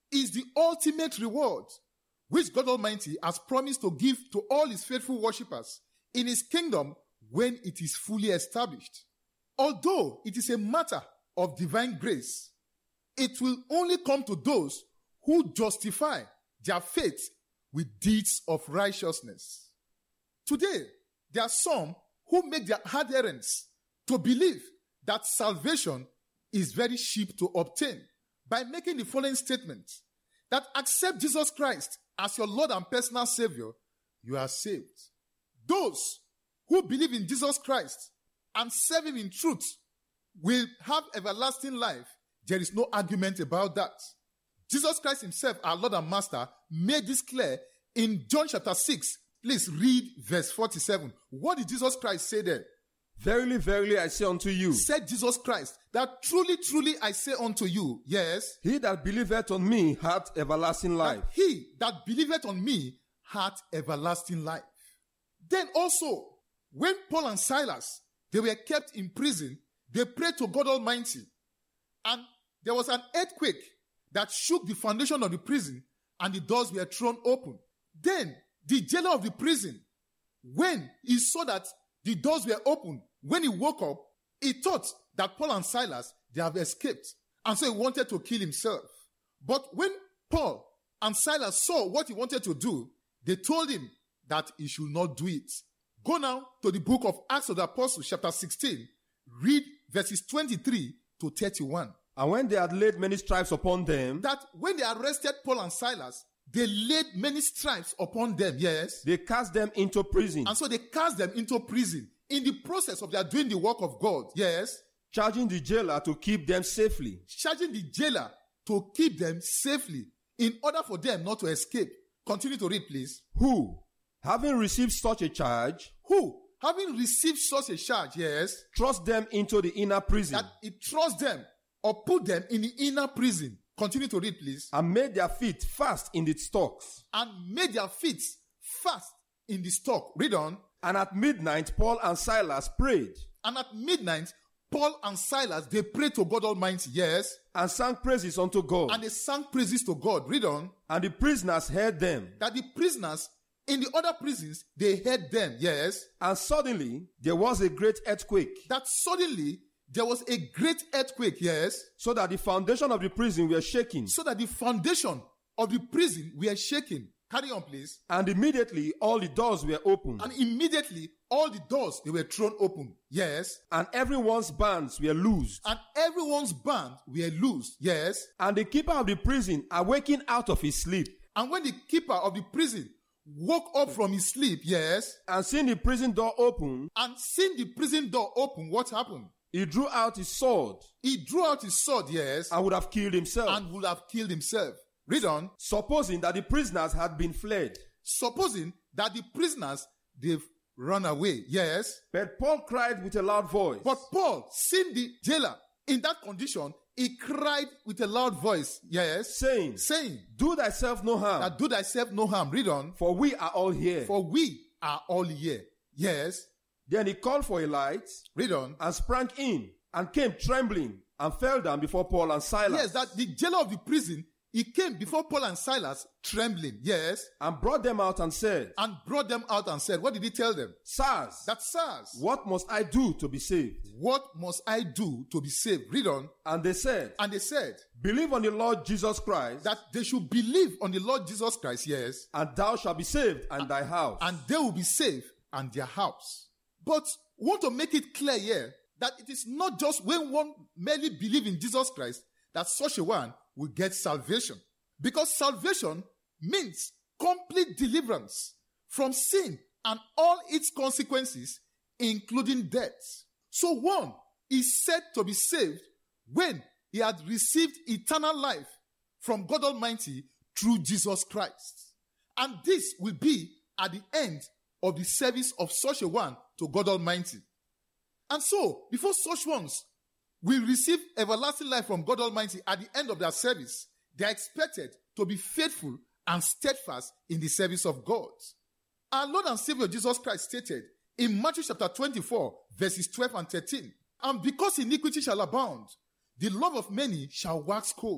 is the ultimate reward which God Almighty has promised to give to all his faithful worshippers in his kingdom when it is fully established. Although it is a matter of divine grace, it will only come to those who justify their faith with deeds of righteousness. Today, there are some who make their adherents to believe that salvation is very cheap to obtain by making the following statement: that accept Jesus Christ as your Lord and personal Savior, you are saved. Those who believe in Jesus Christ and serve him in truth will have everlasting life. There is no argument about that. Jesus Christ himself, our Lord and Master, made this clear in John chapter 6. Please read verse 47. What did Jesus Christ say there? Verily, verily, I say unto you, said Jesus Christ, that truly, truly I say unto you, yes, he that believeth on me hath everlasting life. that he that believeth on me hath everlasting life. Then also, when Paul and Silas, they were kept in prison, they prayed to God Almighty, and there was an earthquake that shook the foundation of the prison, and the doors were thrown open. Then the jailer of the prison, when he saw that the doors were open, when he woke up, he thought that Paul and Silas, they have escaped. And so he wanted to kill himself. But when Paul and Silas saw what he wanted to do, they told him that he should not do it. Go now to the book of Acts of the Apostles, chapter 16. Read verses 23 to 31. And when they had laid many stripes upon them, That when they arrested Paul and Silas, they laid many stripes upon them, yes. they cast them into prison, And so they cast them into prison in the process of their doing the work of God, yes. charging the jailer to keep them safely. Charging the jailer to keep them safely in order for them not to escape. Continue to read, please. Who, having received such a charge, Who, having received such a charge, yes, thrust them into the inner prison, that he thrust them or put them in the inner prison. Continue to read, please. and made their feet fast in the stocks. And made their feet fast in the stock. Read on. And at midnight, Paul and Silas prayed, And at midnight, Paul and Silas, they prayed to God Almighty, yes. and sang praises unto God. And they sang praises to God. Read on. And the prisoners heard them. That the prisoners in the other prisons, they heard them, yes. And suddenly there was a great earthquake, That suddenly there was a great earthquake, yes. so that the foundation of the prison were shaken. So that the foundation of the prison were shaken. Carry on, please. And immediately all the doors were opened, And immediately all the doors, they were thrown open, yes. and everyone's bands were loosed. And everyone's band were loosed, yes. And the keeper of the prison, awaking out of his sleep, And when the keeper of the prison woke up from his sleep, yes, and seeing the prison door open, and seeing the prison door open, what happened? he drew out his sword He drew out his sword, yes, and would have killed himself, and would have killed himself. Read on. supposing that the prisoners had been fled. Supposing that the prisoners, they've run away, yes. But Paul cried with a loud voice, But Paul, seeing the jailer in that condition, he cried with a loud voice, yes, saying, Do thyself no harm, that do thyself no harm. Read on. for we are all here. For we are all here. Yes. Then he called for a light, Read on. and sprang in, and came trembling, and fell down before Paul and Silas. Yes, that the jailer of the prison, he came before Paul and Silas trembling. Yes. And brought them out and said, And brought them out and said, what did he tell them? Sirs, That, sirs, what must I do to be saved? what must I do to be saved? Read on. And they said, And they said Believe on the Lord Jesus Christ, that they should believe on the Lord Jesus Christ, yes, and thou shalt be saved and thy house. and they will be saved and their house. But want to make it clear here that it is not just when one merely believes in Jesus Christ that such a one will get salvation. Because salvation means complete deliverance from sin and all its consequences, including death. So one is said to be saved when he had received eternal life from God Almighty through Jesus Christ. And this will be at the end of the service of such a one to God Almighty. And so, before such ones will receive everlasting life from God Almighty at the end of their service, they are expected to be faithful and steadfast in the service of God. Our Lord and Savior Jesus Christ stated in Matthew chapter 24, verses 12 and 13, And because iniquity shall abound, the love of many shall wax cold.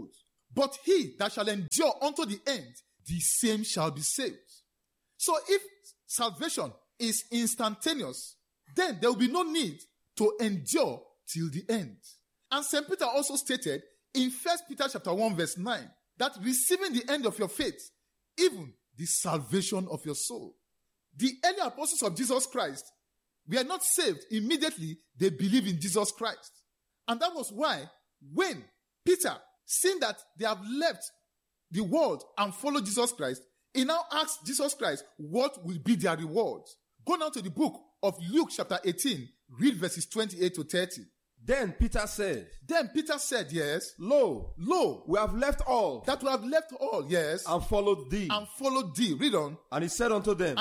But he that shall endure unto the end, the same shall be saved. So if salvation is instantaneous, then there will be no need to endure till the end. And St. Peter also stated in 1 Peter chapter 1 verse 9 that receiving the end of your faith, even the salvation of your soul. The early apostles of Jesus Christ were not saved immediately they believed in Jesus Christ. And that was why when Peter, seeing that they have left the world and followed Jesus Christ, he now asked Jesus Christ, what will be their reward? Go now to the book of Luke chapter 18, read verses 28 to 30. Then Peter said, yes, Lo, lo, we have left all, that we have left all, yes, and followed thee. and followed thee. Read on. And he said unto them,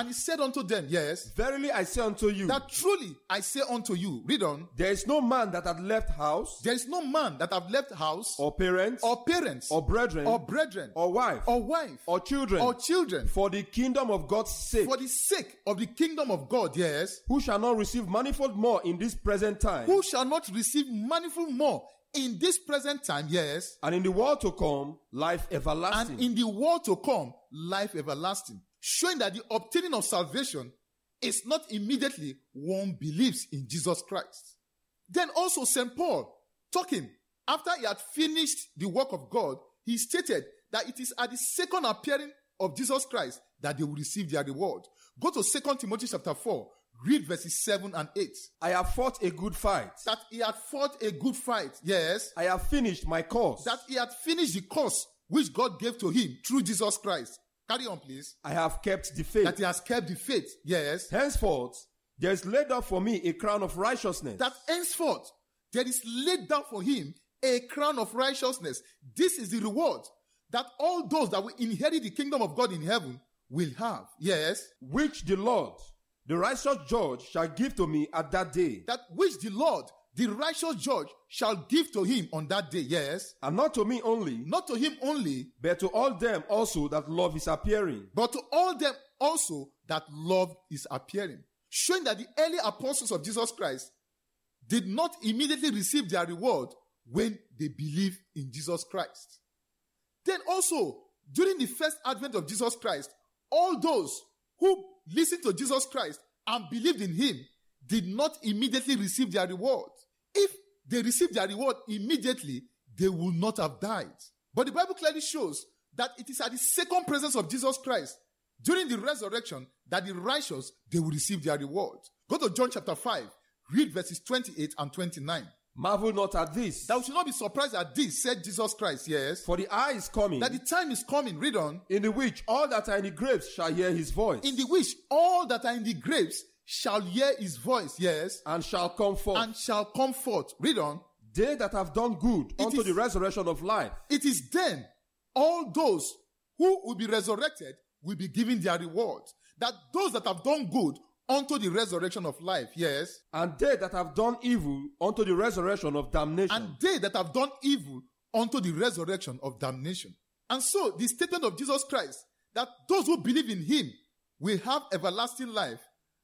Yes, Verily I say unto you, that truly I say unto you. Read on. there is no man that hath left house, There is no man that have left house, or parents, or parents, or brethren, or wife, or children, for the kingdom of God's sake, for the sake of the kingdom of God, yes, who shall not receive manifold more in this present time, who shall not receive manifold more in this present time, yes, and in the world to come, life and everlasting. in the world to come, life everlasting. Showing that the obtaining of salvation is not immediately one believes in Jesus Christ. Then also St. Paul, talking, after he had finished the work of God, he stated that it is at the second appearing of Jesus Christ that they will receive their reward. Go to 2 Timothy chapter 4, read verses 7 and 8. I have fought a good fight. That he had fought a good fight, yes. I have finished my course. That he had finished the course which God gave to him through Jesus Christ. Carry on, please. I have kept the faith. That he has kept the faith, yes. Henceforth, there is laid up for me a crown of righteousness. That henceforth, there is laid down for him a crown of righteousness. This is the reward that all those that will inherit the kingdom of God in heaven will have, yes. Which the Lord, the righteous judge, shall give to me at that day. That which the Lord, the righteous judge, shall give to him on that day, yes. And not to me only, Not to him only, but to all them also that love is appearing. but to all them also that love is appearing. Showing that the early apostles of Jesus Christ did not immediately receive their reward when they believe in Jesus Christ. Then also, during the first advent of Jesus Christ, all those who listened to Jesus Christ and believed in him did not immediately receive their reward. If they received their reward immediately, they would not have died. But the Bible clearly shows that it is at the second presence of Jesus Christ during the resurrection that the righteous, they will receive their reward. Go to John chapter 5, read verses 28 and 29. Marvel not at this. Thou should not be surprised at this, said Jesus Christ, yes. For the hour is coming, That the time is coming, read on, in the which all that are in the graves shall hear his voice, in the which all that are in the graves shall hear his voice, yes, and shall come forth. and shall come forth. Read on. They that have done good unto is- the resurrection of life. It is then all those who will be resurrected will be given their reward. That those that have done good unto the resurrection of life, yes, And they that have done evil unto the resurrection of damnation. and they that have done evil unto the resurrection of damnation. And so the statement of Jesus Christ that those who believe in him will have everlasting life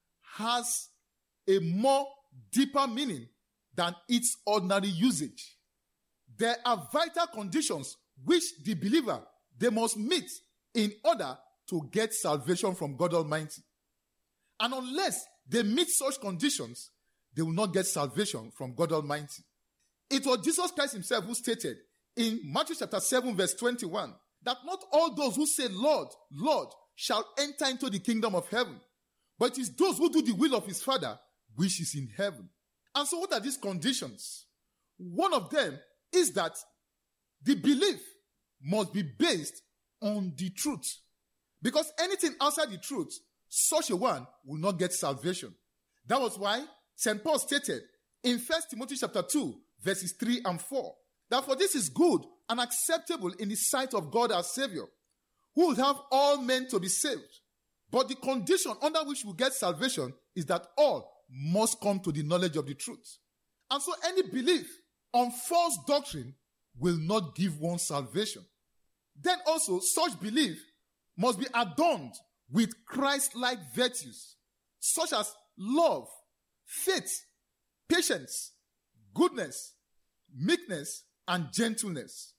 has a more deeper meaning than its ordinary usage. There are vital conditions which the believer they must meet in order to get salvation from God Almighty. And unless they meet such conditions, they will not get salvation from God Almighty. It was Jesus Christ himself who stated in Matthew chapter 7 verse 21 that not all those who say, Lord, Lord, shall enter into the kingdom of heaven, but it is those who do the will of his Father which is in heaven. And so what are these conditions? One of them is that the belief must be based on the truth. Because anything outside the truth, such a one will not get salvation. That was why St. Paul stated in 1 Timothy chapter 2, verses 3 and 4, that for this is good and acceptable in the sight of God our Savior, who will have all men to be saved. But the condition under which we get salvation is that all must come to the knowledge of the truth. And so any belief on false doctrine will not give one salvation. Then also such belief must be adorned with Christ-like virtues, such as love, faith, patience, goodness, meekness, and gentleness.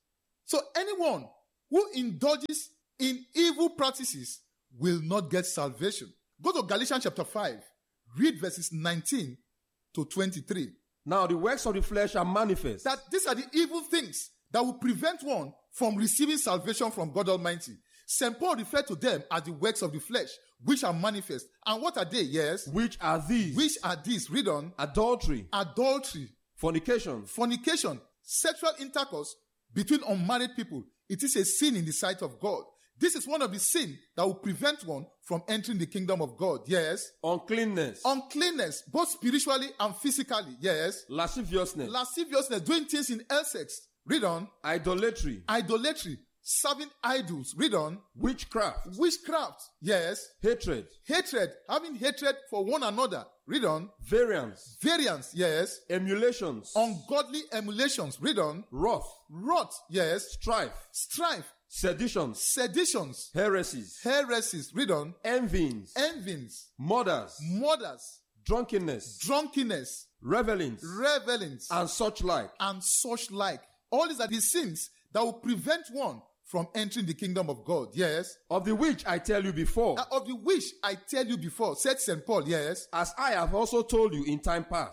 So anyone who indulges in evil practices will not get salvation. Go to Galatians chapter 5. Read verses 19 to 23. Now the works of the flesh are manifest. That these are the evil things that will prevent one from receiving salvation from God Almighty. St. Paul referred to them as the works of the flesh, which are manifest. And what are they? Yes. Which are these? Which are these? Read on. Adultery, fornication, sexual intercourse between unmarried people. It is a sin in the sight of God. This is one of the sins that will prevent one from entering the kingdom of God. Yes. Uncleanness, both spiritually and physically. Yes. lasciviousness, doing things in ill sex. Read on. idolatry, serving idols. Read on. witchcraft, yes. hatred, having hatred for one another. Read on. variance, yes. emulations, Ungodly emulations. Read on. wrath, yes. strife, seditions, heresies. Read on. envyings, murders, drunkenness, revelings, and such like. All these are the sins that will prevent one from entering the kingdom of God. Yes. Of the which I tell you before. Said St. Paul. Yes. As I have also told you in time past.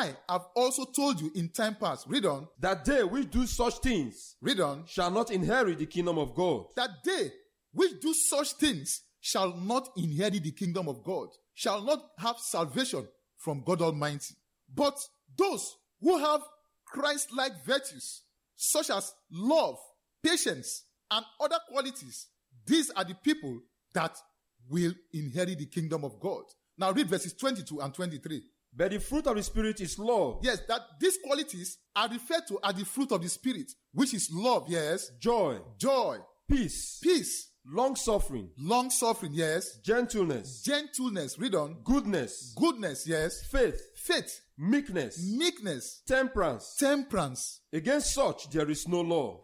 Read on. That they which do such things. Read on. Shall not inherit the kingdom of God. That they which do such things shall not inherit the kingdom of God. Shall not have salvation from God Almighty. But those who have Christ-like virtues, such as love, patience, and other qualities, these are the people that will inherit the kingdom of God. Now read verses 22 and 23. But the fruit of the Spirit is love. Yes, that these qualities are referred to as the fruit of the Spirit, which is love, yes. Joy. Peace. Long-suffering. Yes. Gentleness. Read on. Goodness. Yes. Faith. Meekness. Temperance. Against such there is no law.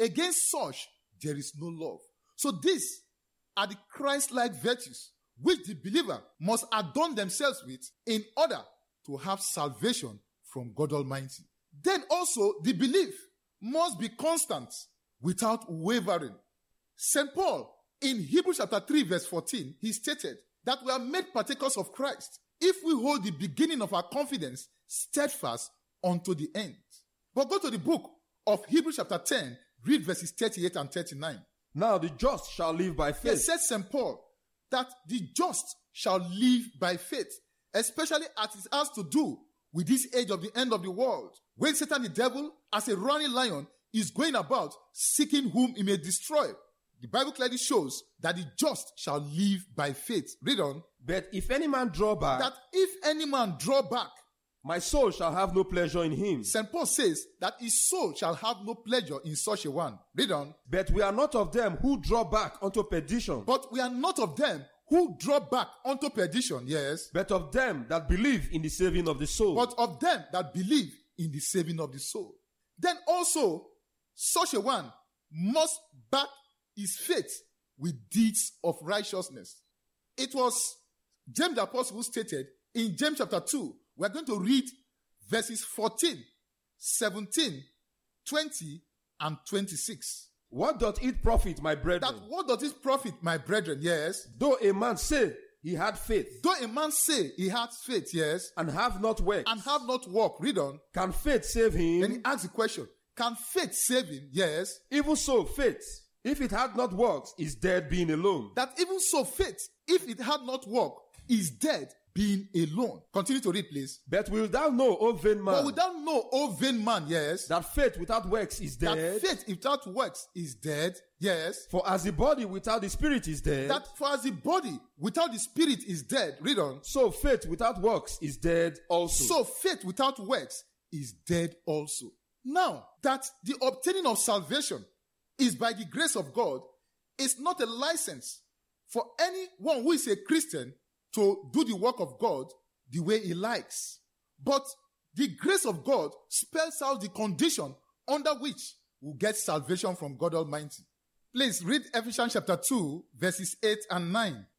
So these are the Christ-like virtues which the believer must adorn themselves with in order to have salvation from God Almighty. Then also the belief must be constant without wavering. St. Paul in Hebrews chapter 3 verse 14, he stated that we are made partakers of Christ if we hold the beginning of our confidence steadfast unto the end. But go to the book of Hebrews chapter 10, read verses 38 and 39. Now the just shall live by faith. It says St. Paul that the just shall live by faith, especially as it has to do with this age of the end of the world, when Satan the devil, as a roaring lion, is going about seeking whom he may destroy. The Bible clearly shows that the just shall live by faith. Read on. But if any man draw back, my soul shall have no pleasure in him. St. Paul says that his soul shall have no pleasure in such a one. Read on. But we are not of them who draw back unto perdition. Yes. But of them that believe in the saving of the soul. Then also, such a one must back his faith with deeds of righteousness. It was James the Apostle who stated in James chapter 2, we're going to read verses 14, 17, 20, and 26. What doth it profit, my brethren? Yes. Though a man say he had faith. Yes. And have not worked. Read on. Can faith save him? Then he asks the question, can faith save him? Yes. Even so, faith, if it had not worked, is dead being alone. That even so, faith, if it had not worked, is dead being alone. Continue to read, please. But wilt thou know, O vain man? Yes. That faith without works is dead. Yes. For as the body without the spirit is dead. Read on. So faith without works is dead also. Now, that the obtaining of salvation is by the grace of God is not a license for anyone who is a Christian to do the work of God the way he likes. But the grace of God spells out the condition under which we get salvation from God Almighty. Please read Ephesians chapter 2, verses 8 and 9.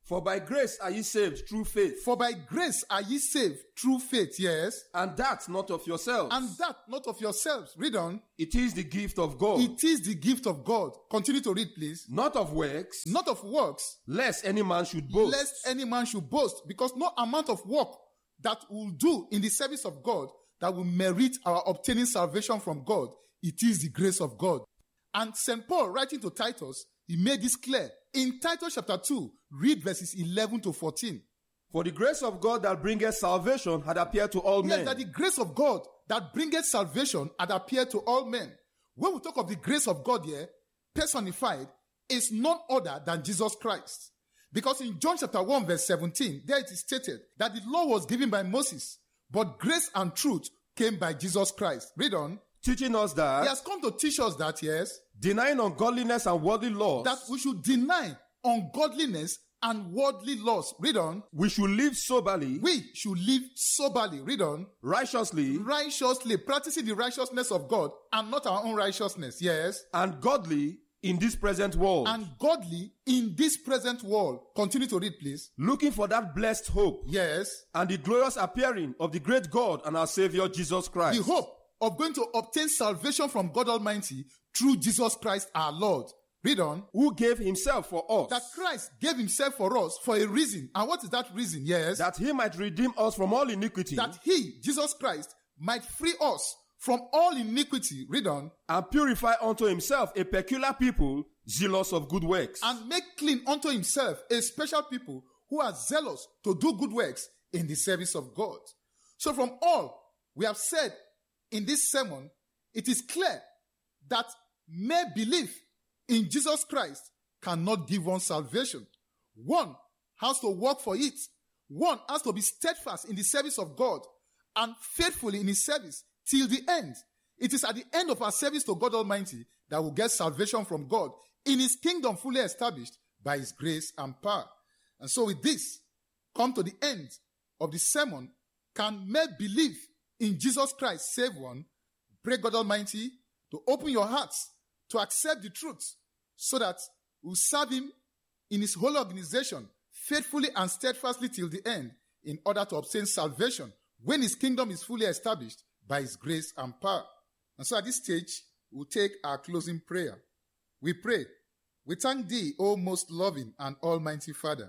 For by grace are ye saved through faith. For by grace are ye saved through faith, yes. And that not of yourselves. And that not of yourselves. Read on. It is the gift of God. It is the gift of God. Continue to read, please. Not of works. Not of works. Lest any man should boast. Lest any man should boast. Because no amount of work that we'll do in the service of God that will merit our obtaining salvation from God. It is the grace of God. And St. Paul, writing to Titus, he made this clear. In Titus chapter 2, read verses 11 to 14. For the grace of God that bringeth salvation had appeared to all men. Yes, that the grace of God that bringeth salvation had appeared to all men. When we talk of the grace of God here, personified, is none other than Jesus Christ. Because in John chapter 1 verse 17, there it is stated that the law was given by Moses, but grace and truth came by Jesus Christ. Read on. Teaching us that. He has come to teach us that, yes. Denying ungodliness and worldly laws. That we should deny ungodliness and worldly laws. Read on. We should live soberly. We should live soberly. Read on. Righteously. Righteously. Practicing the righteousness of God and not our own righteousness. Yes. And godly in this present world. And godly in this present world. Continue to read, please. Looking for that blessed hope. Yes. And the glorious appearing of the great God and our Savior Jesus Christ. The hope of going to obtain salvation from God Almighty through Jesus Christ our Lord. Read on. Who gave himself for us. That Christ gave himself for us for a reason. And what is that reason? Yes. That he might redeem us from all iniquity. That he, Jesus Christ, might free us from all iniquity. Read on. And purify unto himself a peculiar people, zealous of good works. And make clean unto himself a special people who are zealous to do good works in the service of God. So from all we have said in this sermon, it is clear that mere belief in Jesus Christ cannot give one salvation. One has to work for it. One has to be steadfast in the service of God and faithfully in his service till the end. It is at the end of our service to God Almighty that we'll get salvation from God in his kingdom fully established by his grace and power. And so with this, come to the end of the sermon. Can mere belief in Jesus Christ save one? Pray God Almighty to open your hearts to accept the truth so that we'll serve him in his whole organization faithfully and steadfastly till the end in order to obtain salvation when his kingdom is fully established by his grace and power. And so at this stage, we'll take our closing prayer. We pray, we thank thee, O most loving and almighty Father,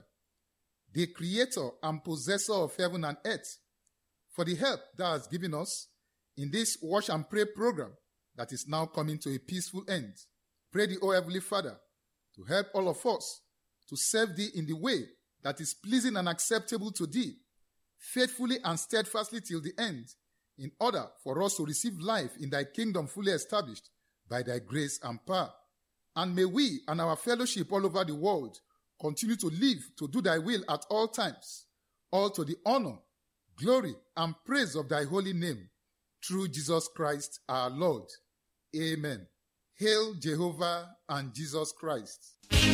the creator and possessor of heaven and earth, for the help thou hast given us in this Wash and Pray program that is now coming to a peaceful end. Pray thee, O Heavenly Father, to help all of us to serve thee in the way that is pleasing and acceptable to thee, faithfully and steadfastly till the end, in order for us to receive life in thy kingdom fully established by thy grace and power. And may we and our fellowship all over the world continue to live to do thy will at all times, all to the honor, glory, and praise of thy holy name, through Jesus Christ our Lord. Amen. Hail Jehovah and Jesus Christ.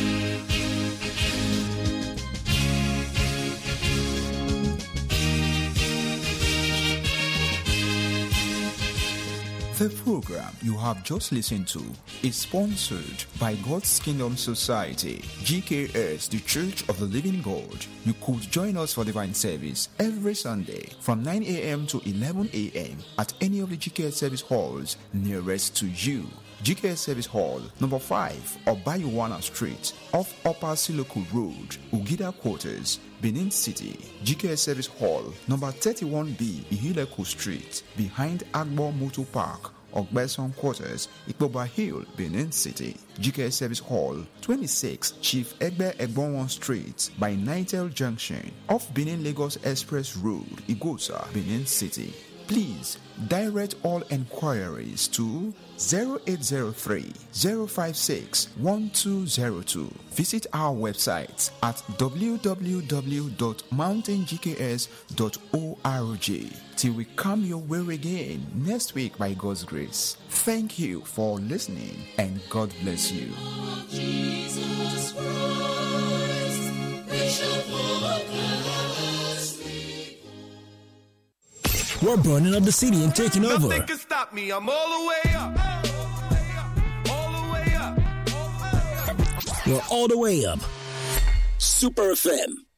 The program you have just listened to is sponsored by God's Kingdom Society, GKS, the Church of the Living God. You could join us for divine service every Sunday from 9 a.m. to 11 a.m. at any of the GKS service halls nearest to you. GKS Service Hall, number 5, Obayuwana Street, off Upper Siloku Road, Ugida Quarters, Benin City. GKS Service Hall, number 31B, Ihileku Street, behind Agbo Motor Park, Ogbeson Quarters, Ikpoba Hill, Benin City. GKS Service Hall, 26, Chief Egbe Egbonwan Street, by Nitel Junction, off Benin Lagos Express Road, Igosa, Benin City. Please direct all enquiries to 0803-056-1202. Visit our website at www.mountaingks.org. Till we come your way again next week by God's grace. Thank you for listening and God bless you. Jesus Christ, Bishop of We're burning up the city and taking over. Nothing can stop me. I'm all the way up. All the way up. We're all the way up. Super FM